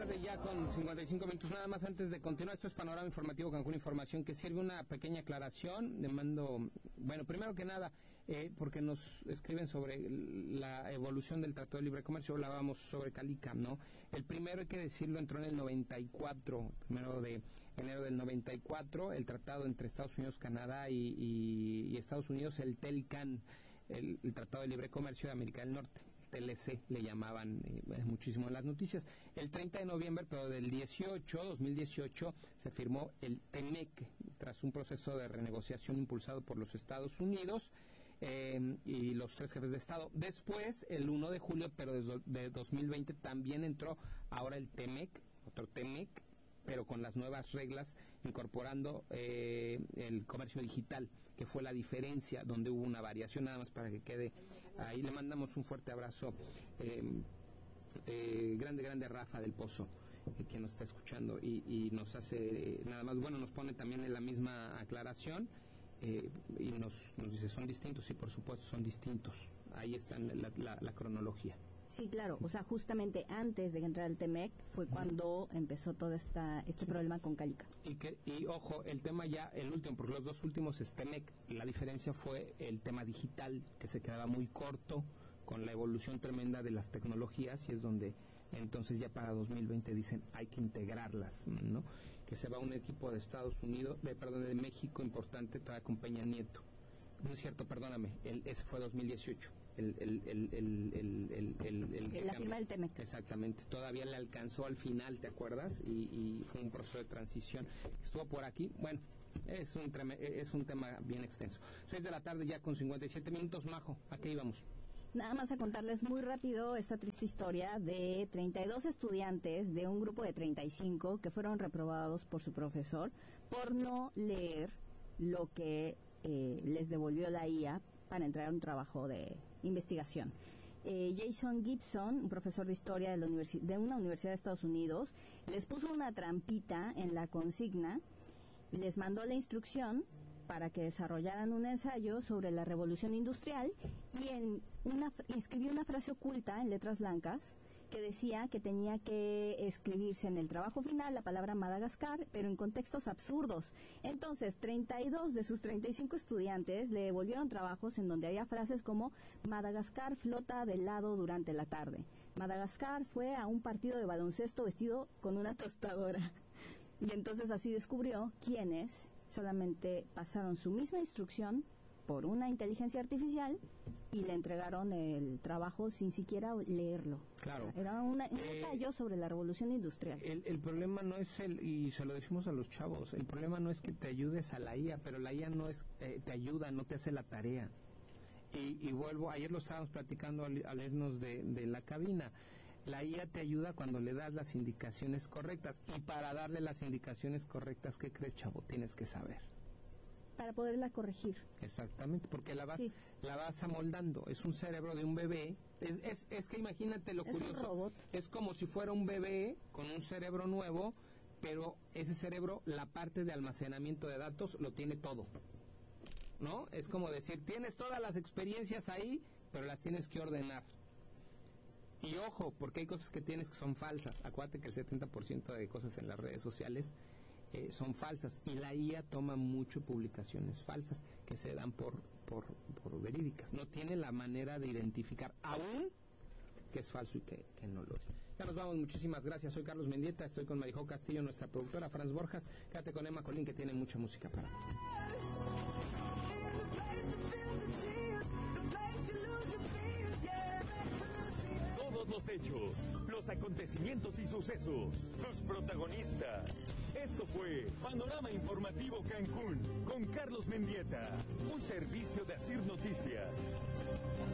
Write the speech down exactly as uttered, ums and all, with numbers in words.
tarde ya con cincuenta y cinco minutos. Nada más antes de continuar, esto es Panorama Informativo Cancún Información, que sirve una pequeña aclaración. Le mando, bueno, primero que nada, eh, porque nos escriben sobre la evolución del Tratado de Libre Comercio, hablábamos sobre Calica, ¿no? El primero, hay que decirlo, entró en el noventa y cuatro, primero de enero del noventa y cuatro, el tratado entre Estados Unidos, Canadá y, y, y Estados Unidos, el TELCAN, el, el Tratado de Libre Comercio de América del Norte. T L C le llamaban eh, muchísimo en las noticias. El treinta de noviembre, pero del dieciocho, dos mil dieciocho, se firmó el TEMEC, tras un proceso de renegociación impulsado por los Estados Unidos eh, y los tres jefes de Estado. Después, el uno de julio, pero de, de dos mil veinte, también entró ahora el TEMEC, otro TEMEC, pero con las nuevas reglas, incorporando eh, el comercio digital, que fue la diferencia, donde hubo una variación, nada más para que quede ahí. Le mandamos un fuerte abrazo, eh, eh, grande, grande Rafa del Pozo, eh, que nos está escuchando y, y nos hace, eh, nada más, bueno, nos pone también en la misma aclaración, eh, y nos, nos dice, son distintos, y por supuesto son distintos. Ahí está la, la, la cronología. Sí, claro, o sea, justamente antes de entrar al TEMEC fue cuando empezó todo esta, este problema con Calica. Y, que, y ojo, el tema ya, el último, porque los dos últimos es TEMEC, la diferencia fue el tema digital, que se quedaba muy corto con la evolución tremenda de las tecnologías, y es donde entonces ya para dos mil veinte dicen hay que integrarlas, ¿no? Que se va un equipo de Estados Unidos, de, perdón, de México importante, todavía con Peña Nieto. No es cierto, perdóname, el, ese fue dos mil dieciocho, el, el, el, el, el, el, el, el la firma del TEMEC. Exactamente, todavía le alcanzó al final, ¿te acuerdas? Y, y fue un proceso de transición. Estuvo por aquí, bueno, es un, es un tema bien extenso. seis de la tarde ya con cincuenta y siete minutos, Majo, ¿a qué íbamos? Nada más a contarles muy rápido esta triste historia de treinta y dos estudiantes de un grupo de treinta y cinco que fueron reprobados por su profesor por no leer lo que eh, les devolvió la I A para entregar un trabajo de investigación. Eh, Jason Gibson, un profesor de historia de, la universi- de una universidad de Estados Unidos, les puso una trampita en la consigna, les mandó la instrucción para que desarrollaran un ensayo sobre la revolución industrial y en una, escribió una frase oculta en letras blancas que decía que tenía que escribirse en el trabajo final la palabra Madagascar, pero en contextos absurdos. Entonces, treinta y dos de sus treinta y cinco estudiantes le devolvieron trabajos en donde había frases como Madagascar flota de lado durante la tarde. Madagascar fue a un partido de baloncesto vestido con una tostadora. Y entonces así descubrió quiénes solamente pasaron su misma instrucción por una inteligencia artificial y le entregaron el trabajo sin siquiera leerlo. Claro. Era una, un eh, ensayo sobre la revolución industrial. El, el problema no es el, y se lo decimos a los chavos, el problema no es que te ayudes a la I A, pero la I A no es, eh, te ayuda, no te hace la tarea. Y, y vuelvo, ayer lo estábamos platicando al, al irnos de, de la cabina. La I A te ayuda cuando le das las indicaciones correctas, y para darle las indicaciones correctas, ¿qué crees, chavo? Tienes que saber. Para poderla corregir. Exactamente, porque la vas, sí. la vas amoldando. Es un cerebro de un bebé. Es, es, es que imagínate lo es curioso. Un robot. Es como si fuera un bebé con un cerebro nuevo, pero ese cerebro, la parte de almacenamiento de datos, lo tiene todo, ¿no? Es como decir, tienes todas las experiencias ahí, pero las tienes que ordenar. Y ojo, porque hay cosas que tienes que son falsas. Acuérdate que el setenta por ciento de cosas en las redes sociales eh, son falsas, y la I A toma mucho publicaciones falsas que se dan por, por, por verídicas. No tiene la manera de identificar aún que es falso y que, que no lo es. Ya nos vamos, muchísimas gracias. Soy Carlos Mendieta, estoy con Marijó Castillo, nuestra productora, Franz Borjas. Quédate con Emma Colín, que tiene mucha música para ti. Todos los hechos, los acontecimientos y sucesos, sus protagonistas. Esto fue Panorama Informativo Cancún con Carlos Mendieta, un servicio de Asir Noticias.